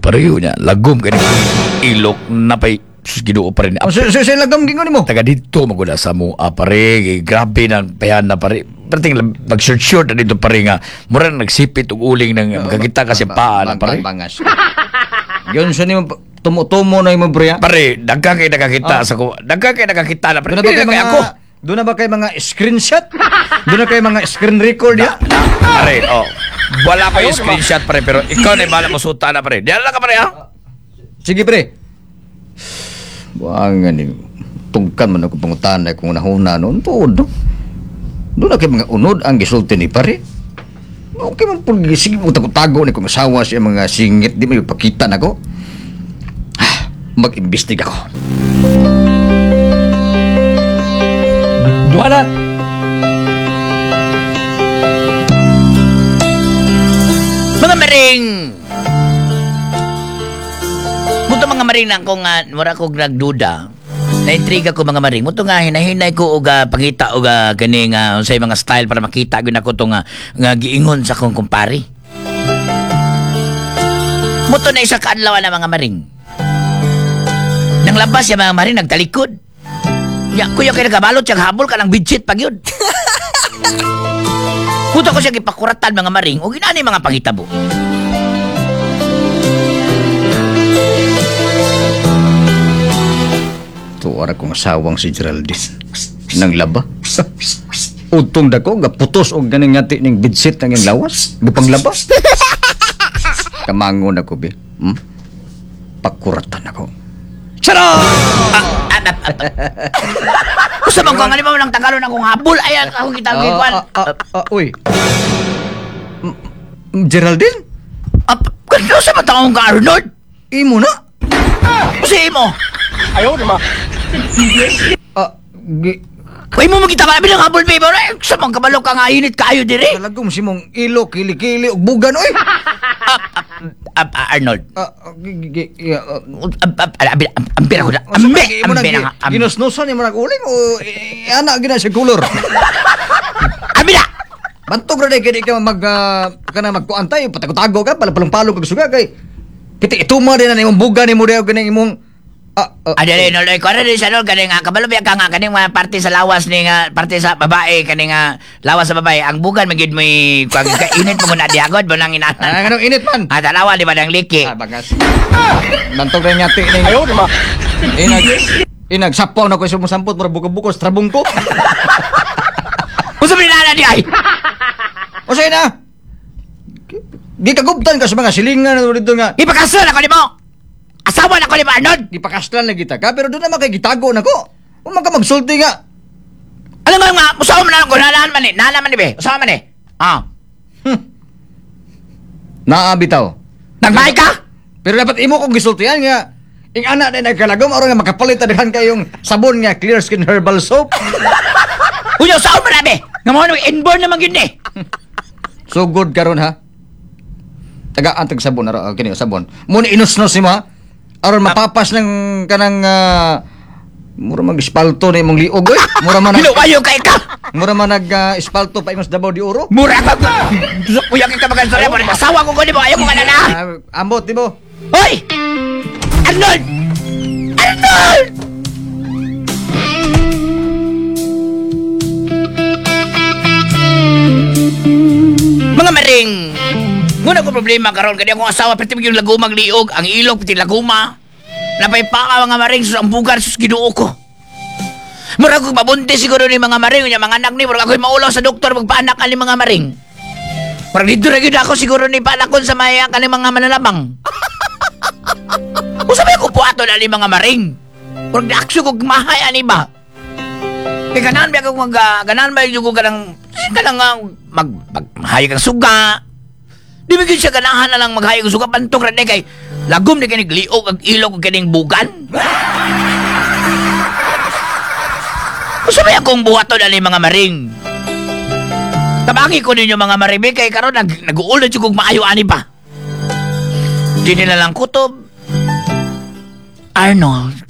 pareho niya. Lagom ka ilok na pa'y Ginoo pa rin. Sa lagam gingon mo. Taga dito magula sa mo pare. Grabe ng payan na pare. Perting mag-short na dito pare nga. Mura nagsipit og uling ng magkakita kasi paan pare. Bangas. Yun sa nimo tumo-tumo na imo bro. Pare, dagka kay nakakita sa ko. Dagka kay nakakita na pare. Doon na ba kay mga screenshot? Doon na kay mga screen record ya? Pare, wala pa yung screenshot pare, pero ikaw na yung malam mo suta na pare. Diyan lang ka pare ha? Sige pre. Buwangan ni tungkan man ako pangutan na kung nahuna noon tuod. Doon na kay mga unod ang gisulti ni pare. Okay man po sige mo tago ni kung asawa siya mga singit di may pakita na ko. Mag-imbestiga ko. Duhala. Mga maring! Muto mga maring lang kung wala ko nagduda. Na-intriga ko mga maring. Muto nga hinahinay ko og pangita og ganing unsay mga style para makita gyud ako tong nga giingon sa kong kumpare. Muto na isa ka adlaw na mga maring. Nang labas ya mga maring nagtalikod. Ya, kuya kay nagabalot siyang habol ka ng bidget pag yun. Puto ko siya gipakuratan mga maring o ginani mga pangitabo. Tuwara kong asawang si Geraldine. Nang laba. Utong dako, gaputos o ganing ngati ning bidsit ng yung lawas. Gupang laba. Kamangon ako, be. Pakuratan ako. Sarap! Gusto bang kung ano ba lang tagalon akong habol? Ayan, ako kita gigwan. Uy. Geraldine? Kano sa matangong ka, Arnold? Imo na? Kasi imo? Ayaw, di ba? Kaya mo magkita ka namin ng habol, baby. Sa mga kabalo ka nga, init kayo dire. Talagong si mong ilo, kili-kili, o bugan, oy. Arnold. Ampir ako na. Ampir na. Ginusnusan yung mga uling o anak gina siya kulor. Ampir na. Bantog na kaya ka magkuantay, patago-tago ka, palapalong-palong ka suga kay. Kita ituma din na imong bugan ni mo daw ganing imong Adali no loy ko rin sa no kaning kabalo biya ka nga kaning mga parte sa lawas ni nga parte sa babae kaning lawas sa babae ang bugan magid mo kainit mo na diagod mo nang inanan. Anong init man? Dalawa di ba nang liki. Bagas. Bantog na nyati ning. Ayaw, di ba? Inagsapaw na ko sa musampot para buka-bukos trabong ko. Usa binana di ay. O say na. Gikagubtan ka sa mga silingan dito nga. Ipakasal ako nimo. Asawa na ko ni Arnold. Gipakaslan na kita ka pero doon naman kay gitago na ko. Umang ka magsulti nga. Alam mo nga, usawa mo na lang ko nalaman man eh. Nalaman ni be. Usawa man eh. Naabitaw. Nagbahay ka? Pero dapat imo kong gisultihan nga. Ing anak na nagkalagom aron nga makapalit adhan kayong sabon nga Clear Skin Herbal Soap. Uyo, usawa mo na be. Nga mo inborn naman yun eh. So good karon ha. Tagaan tag sabon ara kini sabon. Muna inusnos mo ha. Aron mapapas ng kanang mura mag-espalto na imong liog oy. Mura man Hinuwayo kay ka. mura man nag-espalto pa imong Davao de Oro. Mura ka. Kuya kita magastorya mo. Asawa ko ko ni mo. Ayaw ko ka na na. Ambot di mo. Hoy! Arnold! Arnold! Mga maring! Muna ko problema karon kadi akong asawa pati yung lagumang liog, ang ilog pati laguma. Napay pa ka mga maring sus ang bugar sus Ginoo ko. Mura ko mabuntis siguro ni mga maring nya mga anak ni mura ako maulaw sa doktor magpaanak ani mga maring. Mura dito ra gyud ako siguro ni panakon sa maya kani mga mananabang. Usa ba ko puato na ni mga maring? Mura daksyo ko mahay ani ba? Kaya ganahan ba ako ganahan ba yung kanang maghahay kang suga. Di ba siya ganahan na lang maghayag suga pantok rin kay lagom na kanig liog ang ilog ang kaning bugan. Sabi akong buhato na ni mga maring. Tabangi ko ninyo mga maring kay karon nag-uulad yung kong maayo ani pa. Di nila lang kutob. Arnold,